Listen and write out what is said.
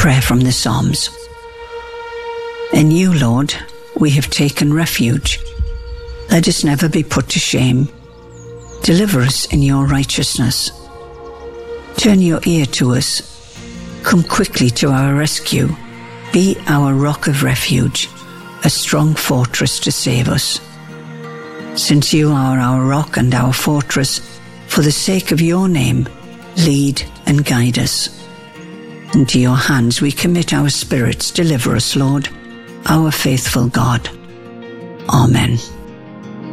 Prayer from the Psalms. In you, Lord, we have taken refuge. Let us never be put to shame. Deliver us in your righteousness. Turn your ear to us. Come quickly to our rescue. Be our rock of refuge, a strong fortress to save us. Since you are our rock and our fortress, for the sake of your name, lead and guide us. Into your hands we commit our spirits. Deliver us, Lord, our faithful God. Amen.